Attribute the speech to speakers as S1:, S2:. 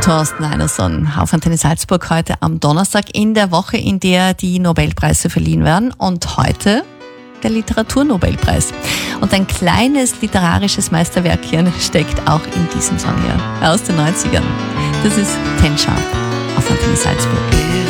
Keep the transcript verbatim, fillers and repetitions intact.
S1: Thorsten Einerson auf Antenne Salzburg heute am Donnerstag in der Woche, in der die Nobelpreise verliehen werden. Und heute der Literaturnobelpreis. Und ein kleines literarisches Meisterwerkchen steckt auch in diesem Song hier aus den neunzigern. Das ist Ten Sharp auf Antenne Salzburg.